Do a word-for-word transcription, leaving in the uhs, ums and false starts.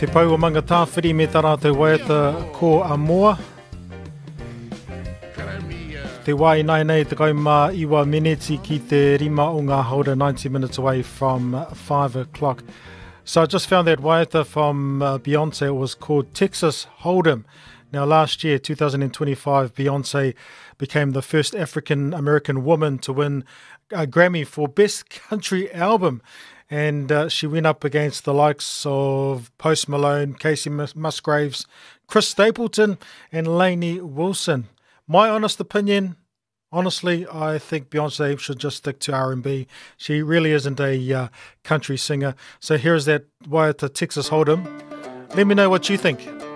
Te pau o manga tāwhiri me tā rātou waiata ko a moa. Te wai nai nei te kaumā iwa mineti ki te rima o ngā haura, ninety minutes away from uh, five o'clock. So I just found that waiata from uh, Beyonce. It was called Texas Hold'em. Now last year, two thousand twenty-five, Beyonce became the first African-American woman to win a Grammy for Best Country Album. And uh, she went up against the likes of Post Malone, Casey Mus- Musgraves, Chris Stapleton, and Lainey Wilson. My honest opinion, honestly, I think Beyonce should just stick to R and B. She really isn't a uh, country singer. So here's that Waiata Texas Hold'em. Let me know what you think.